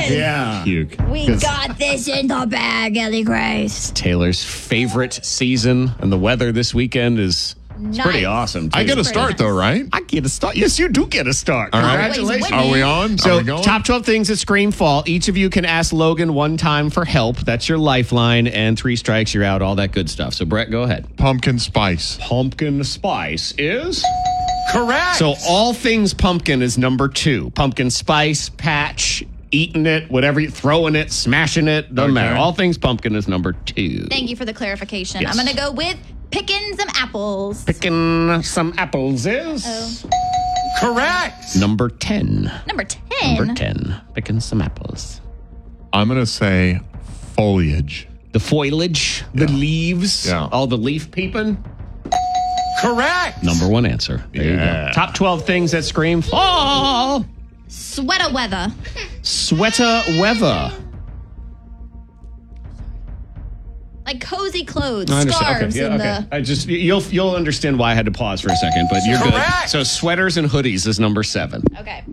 Yeah. Puke. We got this in the bag, Ellie Grace. Taylor's favorite season, and the weather this weekend is it's pretty Nice. awesome. Too. I get a start, though, right? I get a start. Yes, you do get a start. All right. Congratulations. Always Are we on? Are So, we going? top 12 things that scream fall. Each of you can ask Logan one time for help. That's your lifeline. And 3 strikes, you're out. All that good stuff. So, Brett, go ahead. Pumpkin spice. Pumpkin spice is Correct. so all things pumpkin is number 2. Pumpkin spice, patch, eating it, whatever, throwing it, smashing it, doesn't Okay. matter. All things pumpkin is number 2. Thank you for the clarification. Yes. I'm going to go with picking some apples. Picking some apples is correct. number 10. Number 10. Number 10. Picking some apples. I'm going to say foliage. The foliage, the leaves, Yeah. all the leaf peeping. Correct. Number 1 answer. There you Yeah. go. Top 12 things that scream fall. Sweater weather. Sweater weather. Like cozy clothes, I understand. scarves, Okay, yeah, and okay. I just you'll understand why I had to pause for a second, but you're good. Correct. So sweaters and hoodies is number 7. Okay.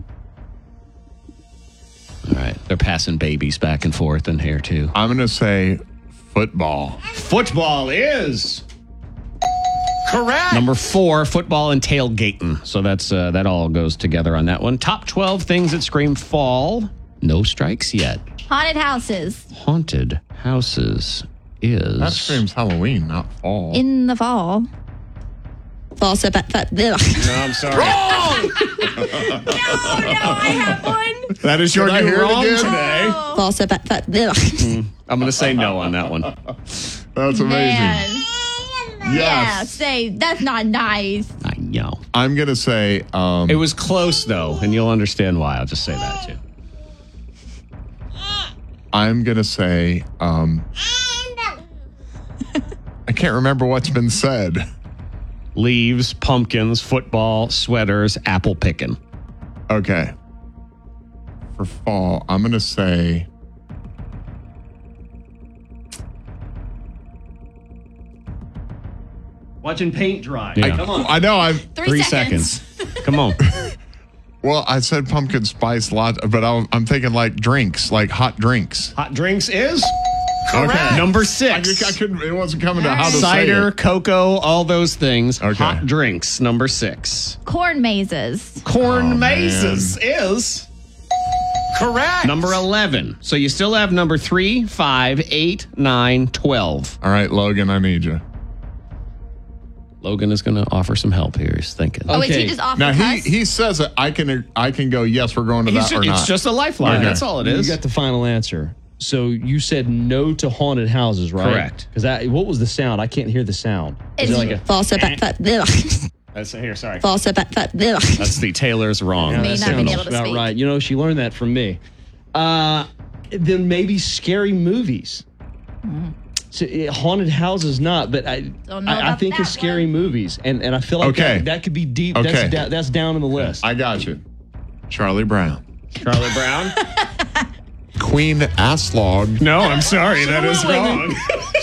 All right, they're passing babies back and forth in here too. I'm going to say football. Football is Correct. number 4. Football and tailgating. So that's that all goes together on that one. Top 12 things that scream fall. No strikes yet. Haunted houses Haunted houses is That screams Halloween, not fall. in the fall. Fall so bad. No, I'm sorry. No, I have one. That is your Did I new hear it wrong again? today. Fall so bad. I'm going to say no on that one. That's amazing. Man. Yeah, Yes. say that's not nice. I know. I'm going to say It was close though, and you'll understand why. I'll just say that too. I'm going to say I can't remember what's been said. Leaves, pumpkins, football, sweaters, apple picking. Okay. For fall, I'm going to say Watching paint dry. I- Come on. I know I'm 3 seconds. Come on. well, I said pumpkin spice a lot, but I'm thinking like drinks, like hot drinks. Hot drinks is Okay. number I 6. couldn't, it wasn't coming to how to Cider, say it. cocoa, all those things. Okay. Hot drinks, number 6. Corn mazes. Corn Oh, mazes is Correct. number 11. So you still have number 3, 5, 8, 9, 12. All right, Logan, I need you. Logan is going to offer some help here. He's thinking. Oh, wait, Okay. he just offered Now us? he says that I can go yes, we're going to that or It's not. just a lifeline. Okay. That's all it You is. got the final answer. So you said no to haunted houses, right? Correct. Because what was the sound? I can't hear the sound. Is it like a Fall so bad. That's here. Sorry. Fall so bad. That's the Taylor's wrong. May that not being sounds able to about speak. right? You know, she learned that from me. Then maybe scary movies. So, haunted houses, not, but I Don't know I about think that it's scary one. movies, and I feel like Okay. that could be deep. Okay. That's down in the list. I got you. Charlie Brown. Charlie Brown? Queen Asslog. No, I'm sorry. That is wrong.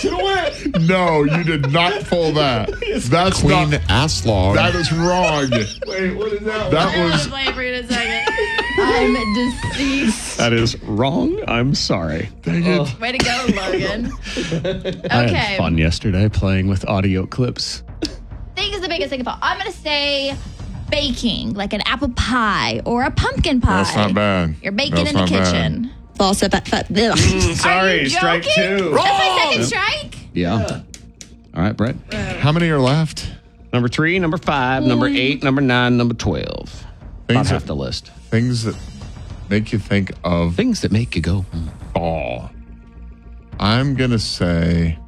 No, you did not pull that. That's Queen not. Asslog. That is wrong. Wait, what is that? That was. Wait for you in a second. I'm deceased. That is wrong. I'm sorry. Dang it. Way to go, Logan. I Okay. had fun yesterday playing with audio clips. Thing is the biggest thing of all. I'm going to say baking, like an apple pie or a pumpkin pie. That's not bad. You're baking That's in the not bad. kitchen. Fall so bad. Sorry, you strike joking? 2. That's my second strike? Yeah. All right, Brett. How many are left? Number 3, number 5, number 8, number 9, number 12. About Things half that, the list. things that make you think of Things that make you go. fall. I'm going to say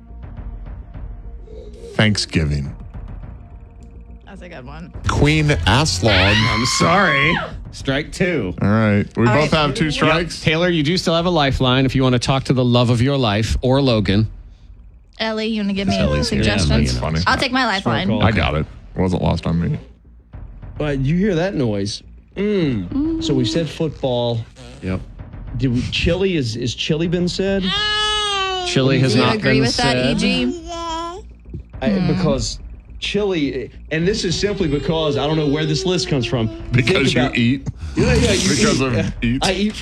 Thanksgiving. That's a good one. Queen Asslog. I'm sorry. Strike 2. All right. We both right. have 2 strikes. Taylor, you do still have a lifeline if you want to talk to the love of your life or Logan. Ellie, you want to give me Ellie's here. suggestions? Yeah, funny. I'll take my lifeline. call. I got it. It wasn't lost on me. But you hear that noise? So we said football. Yep. Chili is chili been said? Chili has Do you not agree been with that, said. EG? Because chili, and this is simply because I don't know where this list comes from. Because Think about- you eat. Yeah, you Because eat. of eats. I eat